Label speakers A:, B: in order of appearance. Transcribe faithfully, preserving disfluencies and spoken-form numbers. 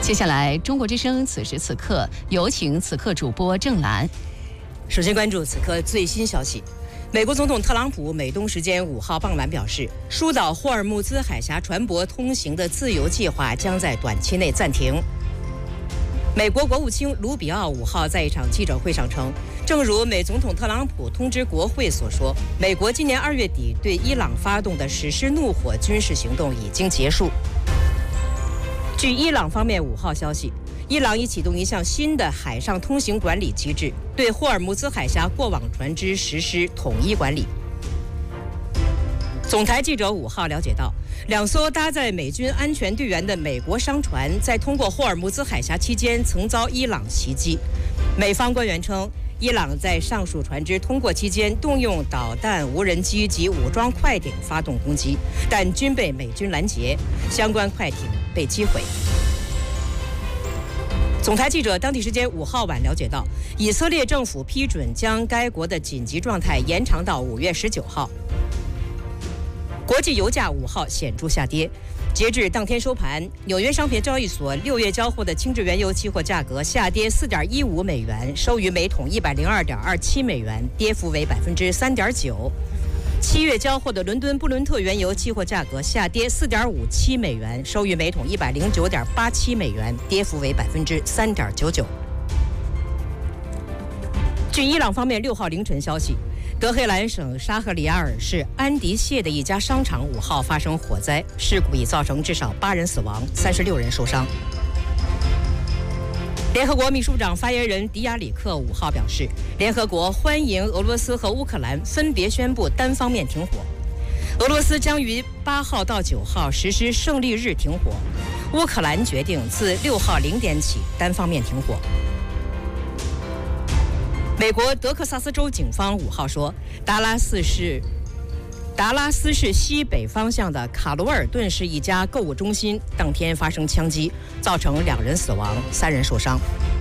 A: 接下来，中国之声此时此刻有请此刻主播郑兰。
B: 首先关注此刻最新消息。美国总统特朗普美东时间五号傍晚表示，疏导霍尔木兹海峡船舶通行的自由计划将在短期内暂停。美国国务卿卢比奥五号在一场记者会上称，正如美总统特朗普通知国会所说，美国今年二月底对伊朗发动的实施怒火军事行动已经结束。据伊朗方面五号消息，伊朗已启动一项新的海上通行管理机制，对霍尔木兹海峡过往船只实施统一管理。总台记者五号了解到，两艘搭载美军安全队员的美国商船在通过霍尔木兹海峡期间曾遭伊朗袭击。美方官员称，伊朗在上述船只通过期间动用导弹、无人机及武装快艇发动攻击，但均被美军拦截，相关快艇被击毁。总台记者当地时间五号晚了解到，以色列政府批准将该国的紧急状态延长到五月十九号。国际油价五号显著下跌，截至当天收盘，纽约商品交易所六月交货的轻质原油期货价格下跌四点一五美元，收于每桶一百零二点二七美元，跌幅为百分之三点九。七月交货的伦敦布伦特原油期货价格下跌四点五七美元，收于每桶一百零九点八七美元，跌幅为百分之三点九九。据伊朗方面六号凌晨消息，德黑兰省沙赫里亚尔市安迪谢的一家商场五号发生火灾，事故已造成至少八人死亡，三十六人受伤。联合国秘书长发言人迪亚里克五号表示，联合国欢迎俄罗斯和乌克兰分别宣布单方面停火。俄罗斯将于八号到九号实施胜利日停火，乌克兰决定自六号零点起单方面停火。美国德克萨斯州警方五号说，达拉斯市达拉斯市西北方向的卡罗尔顿市一家购物中心当天发生枪击，造成两人死亡，三人受伤。